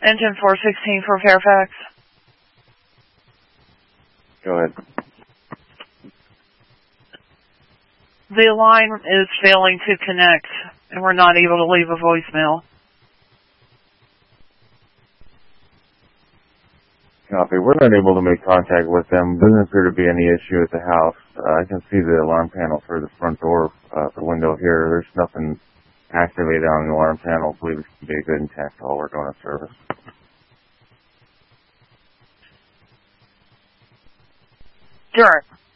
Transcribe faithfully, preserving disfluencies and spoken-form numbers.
Engine four sixteen for Fairfax. Go ahead. The line is failing to connect, and we're not able to leave a voicemail. Copy. We're not able to make contact with them. Doesn't appear to be any issue at the house. Uh, I can see the alarm panel for the front door, uh, the window here. There's nothing activated on the alarm panel. I believe it should be a good intact call. We're going to service. Sure.